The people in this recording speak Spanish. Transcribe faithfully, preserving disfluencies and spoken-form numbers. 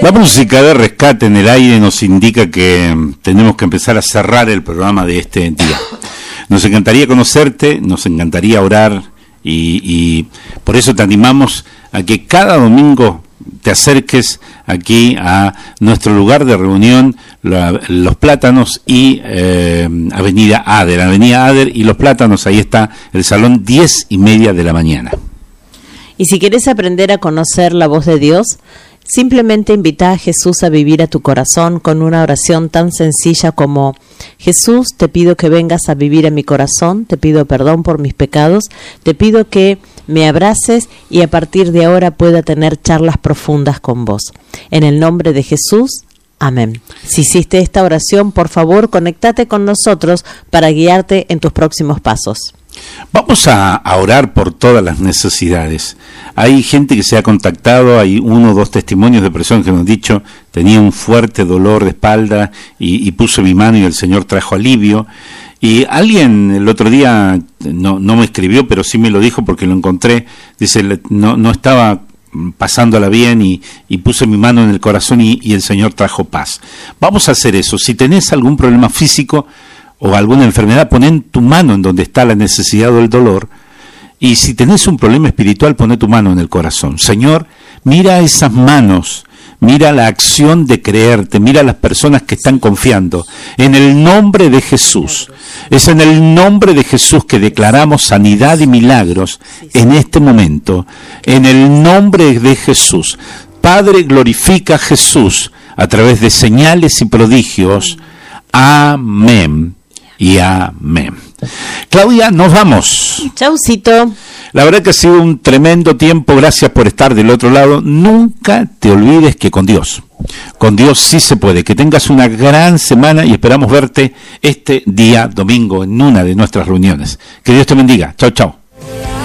La música de Rescate en el aire nos indica que tenemos que empezar a cerrar el programa de este día. Nos encantaría conocerte, nos encantaría orar y, y por eso te animamos a que cada domingo te acerques aquí a nuestro lugar de reunión, la, Los Plátanos y eh, Avenida Ader, Avenida Ader y Los Plátanos, ahí está el salón, diez y media de la mañana. Y si quieres aprender a conocer la voz de Dios, simplemente invita a Jesús a vivir a tu corazón con una oración tan sencilla como: Jesús, te pido que vengas a vivir a mi corazón, te pido perdón por mis pecados, te pido que me abraces y a partir de ahora pueda tener charlas profundas con vos. En el nombre de Jesús, amén. Si hiciste esta oración, por favor, conéctate con nosotros para guiarte en tus próximos pasos. Vamos a, a orar por todas las necesidades. Hay gente que se ha contactado, hay uno o dos testimonios de personas que nos han dicho: tenía un fuerte dolor de espalda y, y puse mi mano y el Señor trajo alivio. Y alguien el otro día, no, no me escribió, pero sí me lo dijo porque lo encontré, dice, no, no estaba pasándola bien y, y puse mi mano en el corazón y, y el Señor trajo paz. Vamos a hacer eso. Si tenés algún problema físico o alguna enfermedad, poné tu mano en donde está la necesidad o el dolor. Y si tenés un problema espiritual, poné tu mano en el corazón. Señor, mira esas manos, mira la acción de creerte, mira las personas que están confiando. En el nombre de Jesús, es en el nombre de Jesús que declaramos sanidad y milagros en este momento. En el nombre de Jesús. Padre, glorifica a Jesús a través de señales y prodigios. Amén. Y amén. Claudia, nos vamos. Chaucito. La verdad que ha sido un tremendo tiempo. Gracias por estar del otro lado. Nunca te olvides que con Dios, con Dios sí se puede. Que tengas una gran semana y esperamos verte este día domingo en una de nuestras reuniones. Que Dios te bendiga. Chau, chau.